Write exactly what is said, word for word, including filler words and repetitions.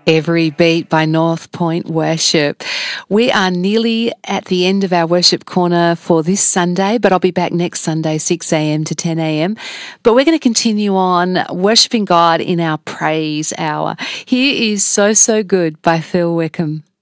Every Beat by North Point Worship. We are nearly at the end of our worship corner for this Sunday, but I'll be back next Sunday, six a.m. to ten a.m. But we're going to continue on worshiping God in our praise hour. Here is So, So Good by Phil Wickham.